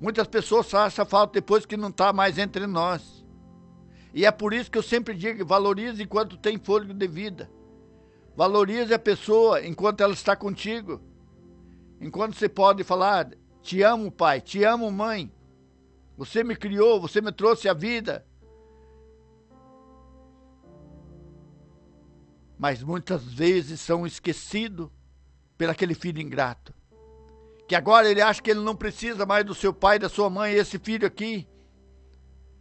Muitas pessoas fazem essa falta depois que não está mais entre nós. E é por isso que eu sempre digo, valorize enquanto tem fôlego de vida. Valorize a pessoa enquanto ela está contigo. Enquanto você pode falar, te amo, pai, te amo, mãe. Você me criou, você me trouxe a vida. Mas muitas vezes são esquecidos por aquele filho ingrato. Que agora ele acha que ele não precisa mais do seu pai e da sua mãe, esse filho aqui.